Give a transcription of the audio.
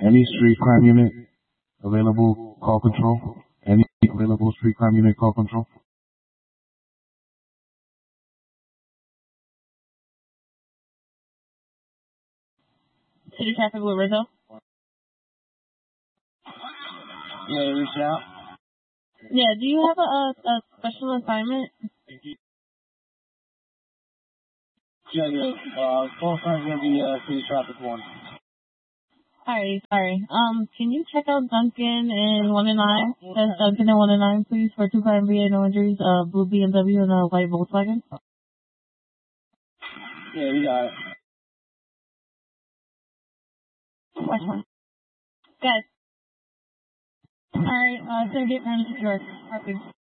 Any street crime unit available, call control? Any available street crime unit, call control? City traffic with Rizzo? Yeah, reach out. Yeah, do you have a special assignment? Yeah, call sign's gonna be, city traffic one. Alright, sorry. Can you check out Duncan and 1 and 9? That's Duncan and 1 and 9, please, for 2 crime VA, no injuries, blue BMW and a white Volkswagen? Yeah, you got it. Which one? Guys. Alright, so get round to yours. Perfect.